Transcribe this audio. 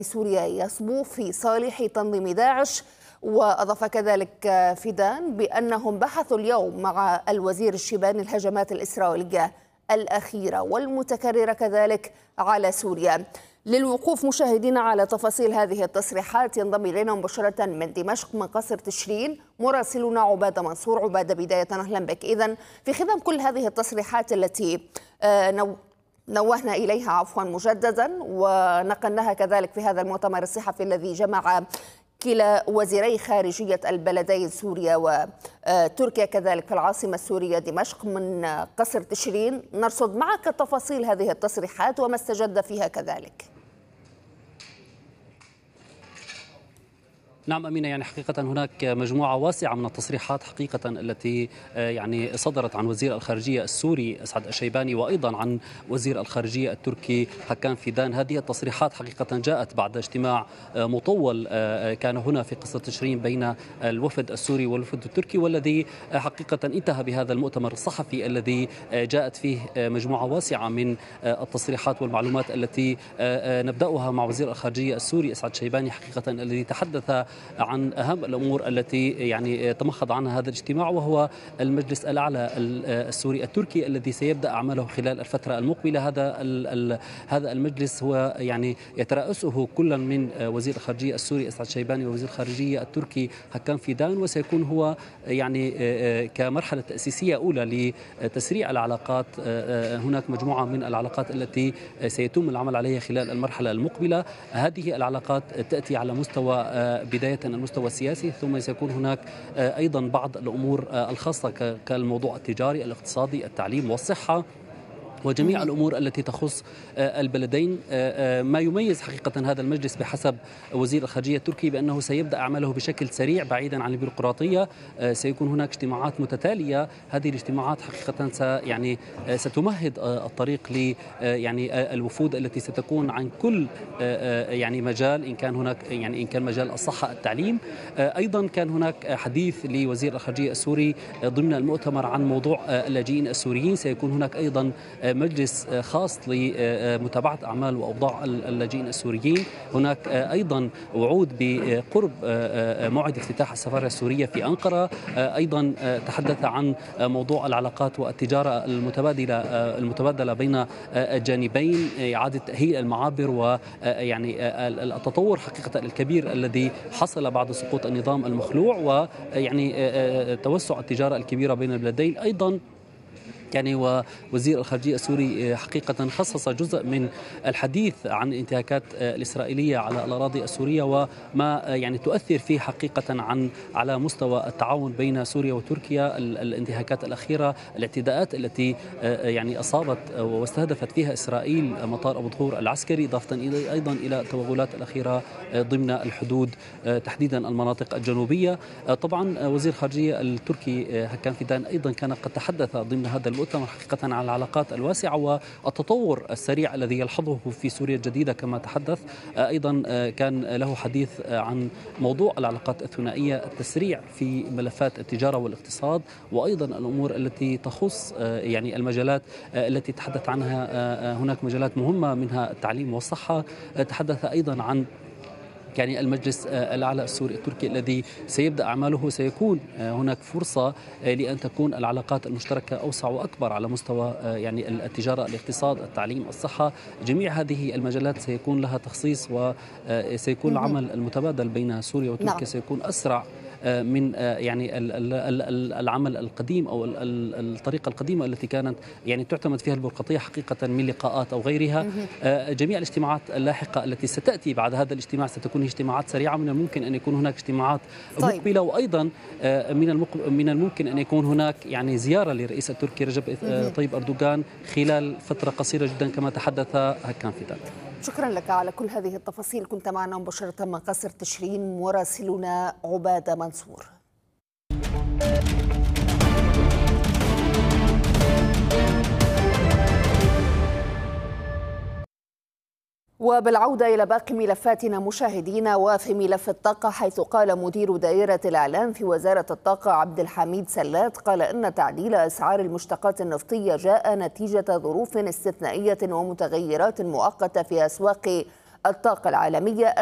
سوريا يصبو في صالح تنظيم داعش. وأضاف كذلك فيدان بأنهم بحثوا اليوم مع الوزير الشيباني الهجمات الإسرائيلية الأخيرة والمتكررة كذلك على سوريا. للوقوف مشاهدينا على تفاصيل هذه التصريحات ينضم إلينا مباشرة من دمشق من قصر تشرين مراسلنا عبادة منصور. عبادة، بداية أهلا بك. إذن في خضم كل هذه التصريحات التي نوهنا إليها مجددا ونقلناها كذلك في هذا المؤتمر الصحفي الذي جمع كلا وزيري خارجية البلدين سوريا وتركيا كذلك في العاصمة السورية دمشق من قصر تشرين، نرصد معك تفاصيل هذه التصريحات وما استجد فيها كذلك. نعم أمينة، يعني حقيقة هناك مجموعة واسعة من التصريحات حقيقة التي يعني صدرت عن وزير الخارجية السوري أسعد الشيباني وأيضا عن وزير الخارجية التركي حكان فيدان. هذه التصريحات حقيقة جاءت بعد اجتماع مطول كان هنا في قصر تشرين بين الوفد السوري والوفد التركي، والذي حقيقة انتهى بهذا المؤتمر الصحفي الذي جاءت فيه مجموعة واسعة من التصريحات والمعلومات التي نبدأها مع وزير الخارجية السوري أسعد الشيباني حقيقة الذي تحدث عن أهم الأمور التي يعني تمخض عنها هذا الاجتماع، وهو المجلس الأعلى السوري التركي الذي سيبدأ أعماله خلال الفترة المقبلة. هذا المجلس هو يعني يترأسه كل من وزير الخارجية السوري أسعد الشيباني ووزير الخارجية التركي حكان فيدان، وسيكون هو يعني كمرحلة تأسيسية أولى لتسريع العلاقات. هناك مجموعة من العلاقات التي سيتم العمل عليها خلال المرحلة المقبلة. هذه العلاقات تأتي على مستوى بداية المستوى السياسي، ثم سيكون هناك أيضا بعض الأمور الخاصة كالموضوع التجاري الاقتصادي التعليم والصحة وجميع الأمور التي تخص البلدين. ما يميز حقيقة هذا المجلس بحسب وزير الخارجية التركي بأنه سيبدأ أعماله بشكل سريع بعيدا عن البيروقراطية. سيكون هناك اجتماعات متتالية. هذه الاجتماعات حقيقة ستمهد الطريق ل يعني الوفود التي ستكون عن كل يعني مجال، إن كان مجال الصحة التعليم. أيضا كان هناك حديث لوزير الخارجية السوري ضمن المؤتمر عن موضوع اللاجئين السوريين. سيكون هناك أيضا مجلس خاص لمتابعة أعمال وأوضاع اللاجئين السوريين. هناك أيضا وعود بقرب موعد افتتاح السفارة السورية في أنقرة. أيضا تحدث عن موضوع العلاقات والتجارة المتبادلة بين الجانبين، إعادة تأهيل المعابر ويعني التطور حقيقة الكبير الذي حصل بعد سقوط النظام المخلوع، ويعني توسع التجارة الكبيرة بين البلدين. أيضا يعني ووزير الخارجية السوري حقيقة خصص جزء من الحديث عن الانتهاكات الإسرائيلية على الأراضي السورية وما يعني تؤثر فيه حقيقة على مستوى التعاون بين سوريا وتركيا. الانتهاكات الأخيرة، الاعتداءات التي يعني أصابت واستهدفت فيها إسرائيل مطار أبو ظهور العسكري، إضافة أيضا إلى التوغلات الأخيرة ضمن الحدود تحديدا المناطق الجنوبية. طبعا وزير الخارجية التركي حكان فيدان أيضا كان قد تحدث ضمن هذا المؤتمر حقيقة عن العلاقات الواسعة والتطور السريع الذي يلحظه في سوريا الجديدة كما تحدث. أيضا كان له حديث عن موضوع العلاقات الثنائية، التسريع في ملفات التجارة والاقتصاد، وأيضا الأمور التي تخص يعني المجالات التي تحدث عنها. هناك مجالات مهمة منها التعليم والصحة. تحدث أيضا عن يعني المجلس الأعلى السوري التركي الذي سيبدأ أعماله. سيكون هناك فرصة لأن تكون العلاقات المشتركة أوسع وأكبر على مستوى يعني التجارة، الاقتصاد، التعليم، الصحة. جميع هذه المجالات سيكون لها تخصيص، وسيكون العمل المتبادل بين سوريا وتركيا سيكون أسرع من يعني العمل القديم أو الطريقة القديمة التي كانت يعني تعتمد فيها البيروقراطية حقيقة من لقاءات أو غيرها. جميع الاجتماعات اللاحقة التي ستأتي بعد هذا الاجتماع ستكون اجتماعات سريعة. من الممكن أن يكون هناك اجتماعات مقبلة، وأيضا من الممكن أن يكون هناك يعني زيارة لرئيس التركي رجب طيب أردوغان خلال فترة قصيرة جدا كما تحدث حكان فيدان. شكرا لك على كل هذه التفاصيل. كنت معنا مباشرة من قصر تشرين مراسلنا عبادة منصور. وبالعودة إلى باقي ملفاتنا مشاهدينا، وفي ملف الطاقة، حيث قال مدير دائرة الإعلام في وزارة الطاقة عبد الحميد سلات قال إن تعديل أسعار المشتقات النفطية جاء نتيجة ظروف استثنائية ومتغيرات مؤقتة في أسواق الطاقة العالمية